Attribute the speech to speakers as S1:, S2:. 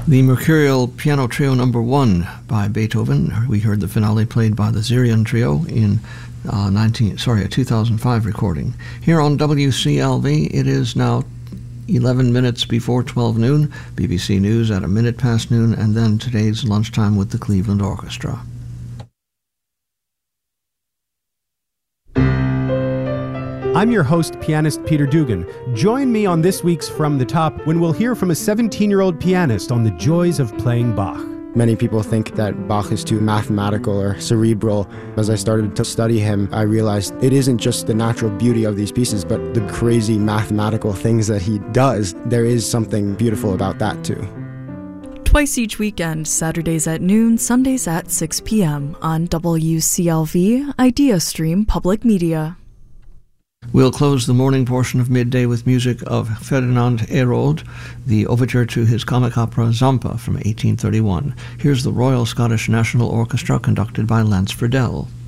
S1: The Mercurial Piano Trio No. 1 by Beethoven. We heard the finale played by the Zirian Trio in a 2005 recording. Here on WCLV, it is now 11 minutes before 12 noon, BBC News at a minute past noon, and then today's lunchtime with the Cleveland Orchestra.
S2: I'm your host, pianist Peter Dugan. Join me on this week's From the Top when we'll hear from a 17-year-old pianist on the joys of playing Bach.
S3: Many people think that Bach is too mathematical or cerebral. As I started to study him, I realized it isn't just the natural beauty of these pieces, but the crazy mathematical things that he does. There is something beautiful about that too.
S4: Twice each weekend, Saturdays at noon, Sundays at 6 p.m. on WCLV, IdeaStream Public Media.
S1: We'll close the morning portion of midday with music of Ferdinand Hérold, the overture to his comic opera Zampa from 1831. Here's the Royal Scottish National Orchestra conducted by Lance Friedel.